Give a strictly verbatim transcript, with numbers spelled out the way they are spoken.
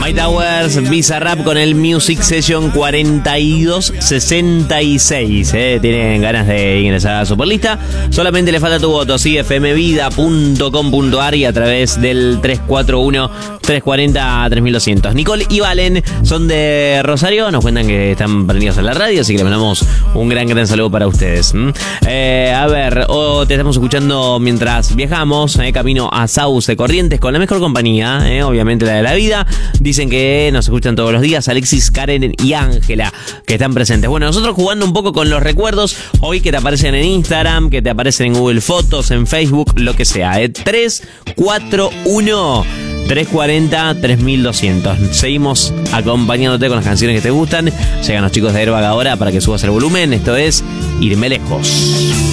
My Towers, Bizarrap con el Music Session cuarenta y dos sesenta y seis. ¿eh? Tienen ganas de ingresar a la Superlista. Solamente le falta tu voto. Sí, f m vida punto com punto a r y a través del tres cuatro uno, tres cuatro cero, tres mil doscientos. Nicole y Valen son de Rosario. Nos cuentan que están prendidos en la radio, así que le mandamos un gran, gran saludo para ustedes. ¿Mm? Eh, a ver, oh, te estamos escuchando mientras viajamos, eh, camino a Sauce Corrientes con la mejor compañía, eh, obviamente la de la vida. Dicen que nos escuchan todos los días Alexis, Karen y Ángela, que están presentes. Bueno, nosotros jugando un poco con los recuerdos, hoy que te aparecen en Instagram, que te aparecen en Google Fotos, en Facebook, lo que sea. Eh. tres cuatro uno, tres cuatro cero, tres mil doscientos. Seguimos acompañándote con las canciones que te gustan. Llegan los chicos de Airbag ahora para que subas el volumen. Esto es Irme Lejos.